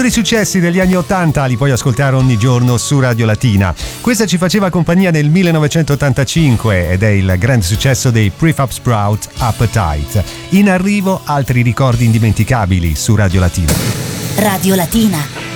migliori successi degli anni 80 li puoi ascoltare ogni giorno su Radio Latina. Questa ci faceva compagnia nel 1985 ed è il grande successo dei Prefab Sprout, Appetite. In arrivo altri ricordi indimenticabili su Radio Latina. Radio Latina.